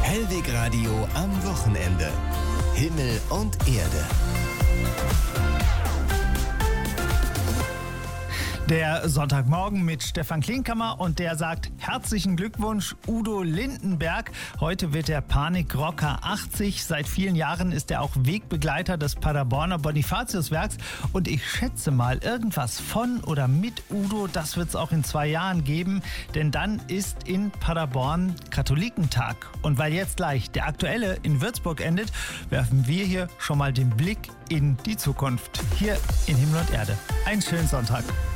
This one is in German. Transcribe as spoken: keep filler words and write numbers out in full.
Hellweg Radio am Wochenende. Himmel und Erde. Der Sonntagmorgen mit Stefan Klinkhammer und der sagt herzlichen Glückwunsch Udo Lindenberg. Heute wird der Panikrocker achtzig. Seit vielen Jahren ist er auch Wegbegleiter des Paderborner Bonifatiuswerks und ich schätze mal, irgendwas von oder mit Udo, das wird es auch in zwei Jahren geben, denn dann ist in Paderborn Katholikentag. Und weil jetzt gleich der aktuelle in Würzburg endet, werfen wir hier schon mal den Blick in die Zukunft. Hier in Himmel und Erde. Einen schönen Sonntag.